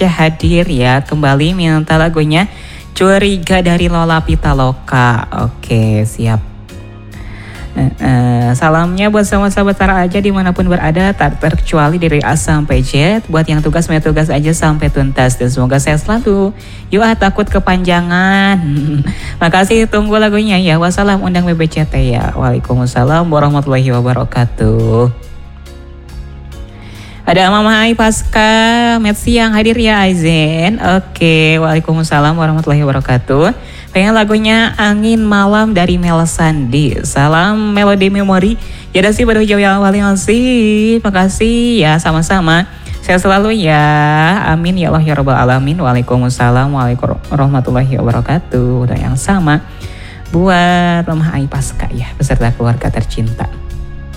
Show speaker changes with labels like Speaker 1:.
Speaker 1: Pasca hadir ya, kembali minta lagunya Curiga dari Lola Pitaloka. Oke, siap. Salamnya buat semua sahabat Tara aja dimanapun berada, tak terkecuali dari A sampai Z. Buat yang tugas aja sampai tuntas dan semoga sehat selalu. Yuk takut kepanjangan. Makasih, tunggu lagunya ya. Wassalam, undang BBCT ya. Waalaikumsalam warahmatullahi wabarakatuh. Ada Mama Ai Pasca Metsi yang hadir ya Aizen. Oke, waalaikumsalam warahmatullahi wabarakatuh. Pengen lagunya Angin Malam dari Mel Sandi. Salam Melody Memory. Jadi sih baru jauh yang awalnya sih. Makasih ya, sama-sama. Sehat selalu ya. Amin ya Allah ya Rabbal Alamin. Waalaikumsalam warahmatullahi wabarakatuh. Udah yang sama buat Mama Ai Pasca ya, beserta keluarga tercinta.